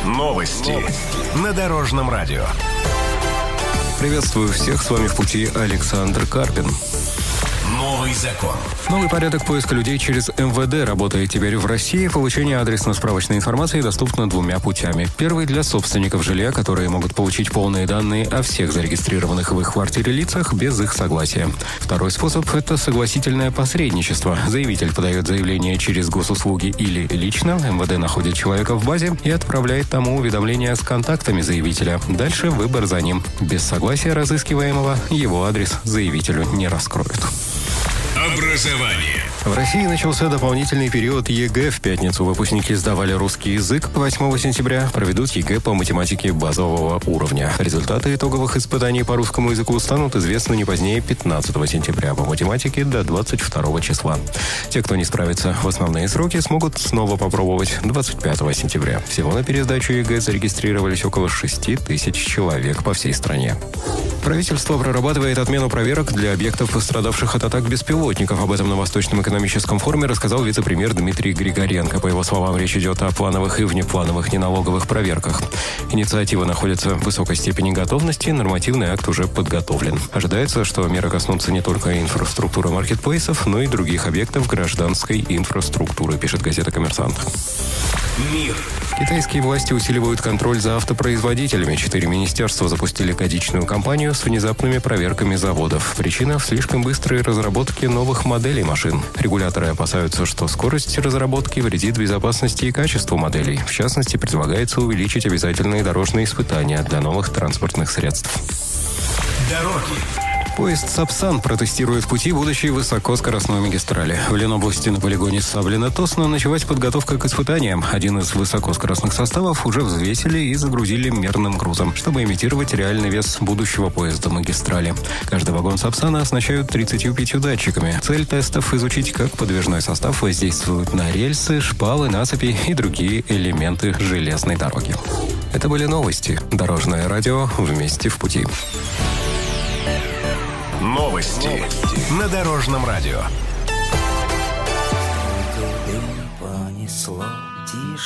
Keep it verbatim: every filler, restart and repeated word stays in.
Новости на Дорожном радио. Приветствую всех, с вами в пути Александр Карпин. Новый закон. Новый порядок поиска людей через эм вэ дэ работает теперь в России. Получение адресно-справочной информации доступно двумя путями. Первый для собственников жилья, которые могут получить полные данные о всех зарегистрированных в их квартире лицах без их согласия. Второй способ – это согласительное посредничество. Заявитель подает заявление через госуслуги или лично. эм вэ дэ находит человека в базе и отправляет тому уведомление с контактами заявителя. Дальше выбор за ним. Без согласия разыскиваемого его адрес заявителю не раскроют. Образование. В России начался дополнительный период е гэ. В пятницу выпускники сдавали русский язык. восьмого сентября проведут е гэ по математике базового уровня. Результаты итоговых испытаний по русскому языку станут известны не позднее пятнадцатого сентября, по математике до двадцать второго числа. Те, кто не справится в основные сроки, смогут снова попробовать двадцать пятого сентября. Всего на пересдачу е гэ зарегистрировались около шести тысяч человек по всей стране. Правительство прорабатывает отмену проверок для объектов, пострадавших от атак беспилотников. Об этом на Восточном экономическом форуме рассказал вице-премьер Дмитрий Григоренко. По его словам, речь идет о плановых и внеплановых неналоговых проверках. Инициатива находится в высокой степени готовности, нормативный акт уже подготовлен. Ожидается, что меры коснутся не только инфраструктуры маркетплейсов, но и других объектов гражданской инфраструктуры, пишет газета «Коммерсант». Мир. Китайские власти усиливают контроль за автопроизводителями. Четыре министерства запустили годичную кампанию с внезапными проверками заводов. Причина в слишком быстрой разработке новых моделей машин. Регуляторы опасаются, что скорость разработки вредит безопасности и качеству моделей. В частности, предлагается увеличить обязательные дорожные испытания для новых транспортных средств. Дороги. Поезд «Сапсан» протестирует пути будущей высокоскоростной магистрали. В Ленобласти на полигоне Саблино-Тосно началась подготовка к испытаниям. Один из высокоскоростных составов уже взвесили и загрузили мерным грузом, чтобы имитировать реальный вес будущего поезда магистрали. Каждый вагон «Сапсана» оснащают тридцатью пятью датчиками. Цель тестов – изучить, как подвижной состав воздействует на рельсы, шпалы, насыпи и другие элементы железной дороги. Это были новости. Дорожное радио «Вместе в пути». Новости на Дорожном радио. Понесло тишь.